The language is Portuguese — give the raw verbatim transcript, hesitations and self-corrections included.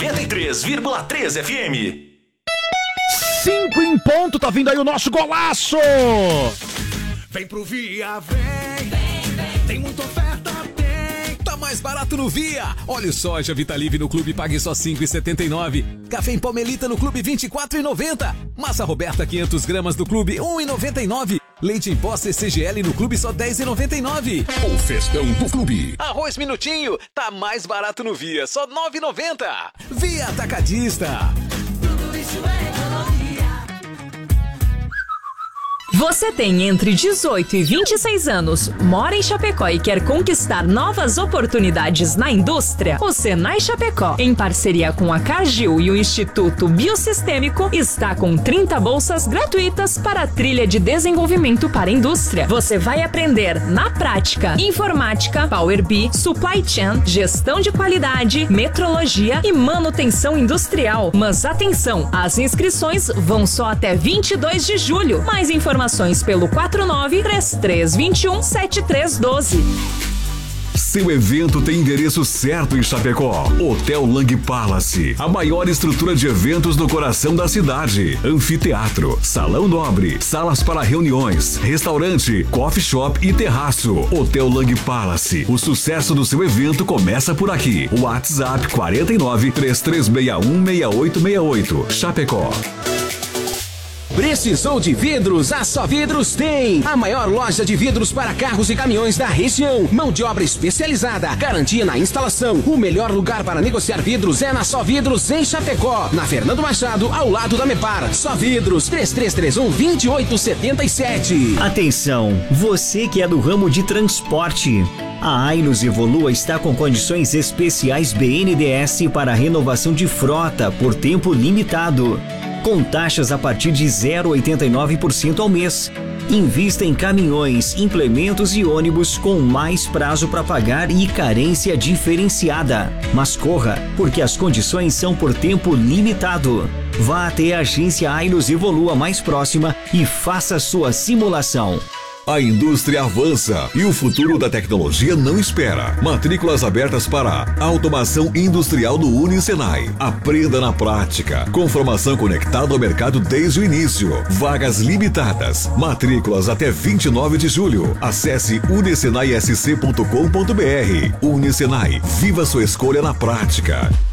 noventa e três vírgula três F M. Cinco em ponto, tá vindo aí o nosso golaço! Vem pro Via, vem, vem, vem. Tem muita oferta, tem. Tá mais barato no Via. Óleo soja Vitalive no Clube pague só cinco reais e setenta e nove centavos. Café em pó Melita no Clube vinte e quatro reais e noventa centavos. Massa Roberta quinhentas gramas do Clube um real e noventa e nove centavos. Leite em pó C C G L no Clube só dez reais e noventa e nove centavos. O festão do Clube. Arroz Minutinho tá mais barato no Via, só nove reais e noventa centavos. Via Atacadista. Tudo isso é economia. Você tem entre dezoito e vinte e seis anos, mora em Chapecó e quer conquistar novas oportunidades na indústria? O Senai Chapecó, em parceria com a Cargill e o Instituto Biosistêmico, está com trinta bolsas gratuitas para a trilha de desenvolvimento para a indústria. Você vai aprender na prática informática, Power B I, Supply Chain, gestão de qualidade, metrologia e manutenção industrial. Mas atenção, as inscrições vão só até vinte e dois de julho. Mais informações pelo quatro nove três três dois um sete três um dois. Seu evento tem endereço certo em Chapecó. Hotel Lang Palace, a maior estrutura de eventos no coração da cidade. Anfiteatro, salão nobre, salas para reuniões, restaurante, coffee shop e terraço. Hotel Lang Palace, o sucesso do seu evento começa por aqui. WhatsApp quatro nove três três seis um seis oito seis oito. Chapecó. Precisou de vidros? A Só Vidros tem! A maior loja de vidros para carros e caminhões da região. Mão de obra especializada, garantia na instalação. O melhor lugar para negociar vidros é na Só Vidros em Chapecó. Na Fernando Machado, ao lado da Mepar. Só Vidros, três três três um, dois oito sete sete. Atenção, você que é do ramo de transporte. A Ainos Evolua está com condições especiais B N D E S para renovação de frota por tempo limitado. Com taxas a partir de zero vírgula oitenta e nove por cento ao mês. Invista em caminhões, implementos e ônibus com mais prazo para pagar e carência diferenciada. Mas corra, porque as condições são por tempo limitado. Vá até a agência Ainos Evolua mais próxima e faça sua simulação. A indústria avança e o futuro da tecnologia não espera. Matrículas abertas para automação industrial do Unisenai. Aprenda na prática, com formação conectada ao mercado desde o início. Vagas limitadas. Matrículas até vinte e nove de julho. Acesse unisenai s c ponto com ponto b r. Unisenai, viva sua escolha na prática.